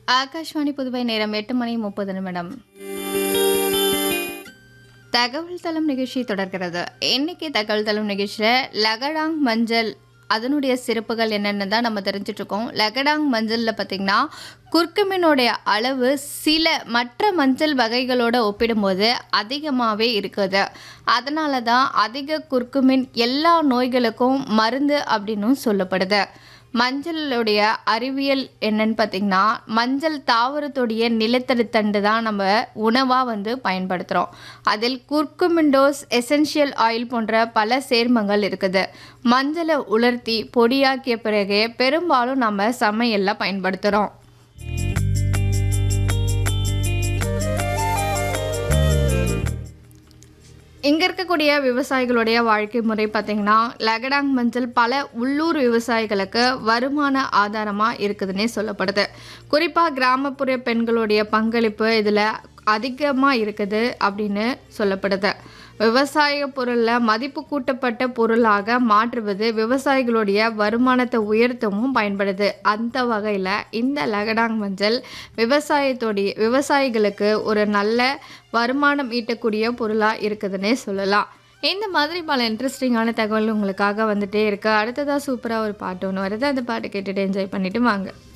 ஆகாஷ்வாணி புதுவை நேரம் 8:30 தகவல் தளம் நிகழ்ச்சி தொடர்கிறது. இன்னைக்கு தகவல் தளம் நிகழ்ச்சியில் லகடாங் மஞ்சள் அதனுடைய சிறப்புகள் என்னென்னு தான் நம்ம தெரிஞ்சுட்டு இருக்கோம். லகடாங் மஞ்சளில் பார்த்திங்கன்னா குர்குமினுடைய அளவு சில மற்ற மஞ்சள் வகைகளோட ஒப்பிடும்போது அதிகமாகவே இருக்குது. அதனால தான் அதிக குர்குமின் எல்லா நோய்களுக்கும் மருந்து அப்படின்னும் சொல்லப்படுது. மஞ்சளுடைய அறிவியல் என்னன்னு பார்த்திங்கன்னா மஞ்சள் தாவரத்துடைய நிலத்தடி தண்டு தான் நம்ம உணவாக பயன்படுத்துகிறோம். அதில் குர்குமிண்டோஸ் எசென்ஷியல் ஆயில் போன்ற பல சேர்மங்கள் இருக்குது. மஞ்சளை உலர்த்தி பொடியாக்கிய பிறகு பெரும்பாலும் நம்ம சமையலில் பயன்படுத்துகிறோம். இங்கே இருக்கக்கூடிய விவசாயிகளுடைய வாழ்க்கை முறை பார்த்திங்கன்னா லகடாங் மஞ்சள் பல உள்ளூர் விவசாயிகளுக்கு வருமான ஆதாரமாக இருக்குதுன்னே சொல்லப்படுது. குறிப்பாக கிராமப்புற பெண்களுடைய பங்களிப்பு இதில் அதிகமாக இருக்குது அப்படின்னு சொல்லப்படுது. விவசாய பொருளில் மதிப்பு கூட்டப்பட்ட பொருளாக மாற்றுவது விவசாயிகளுடைய வருமானத்தை உயர்த்தவும் பயன்படுது. அந்த வகையில் இந்த லகடாங் மஞ்சள் விவசாயிகளுக்கு ஒரு நல்ல வருமானம் ஈட்டக்கூடிய பொருளாக இருக்குதுன்னே சொல்லலாம். இந்த மாதிரி பல இன்ட்ரெஸ்டிங்கான தகவல் உங்களுக்காக வந்துட்டே இருக்கு. அடுத்ததாக சூப்பராக ஒரு பாட்டு ஒன்று வருது. அந்த பாட்டு கேட்டுட்டு என்ஜாய் பண்ணிட்டு வாங்க.